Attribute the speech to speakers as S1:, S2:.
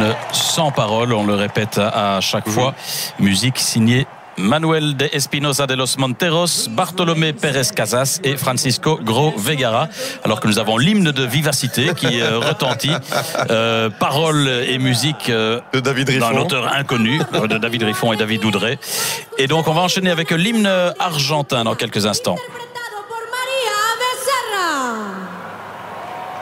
S1: sans parole, on le répète à chaque fois. Musique signée Manuel de Espinosa de los Monteros, Bartolomé Pérez Casas et Francisco Gros Vegara. Alors que nous avons l'hymne de vivacité qui retentit. Paroles et musique
S2: de David Riffon,
S1: d'un auteur inconnu, de David Riffon et David Oudrey. Et donc on va enchaîner avec l'hymne argentin dans quelques instants.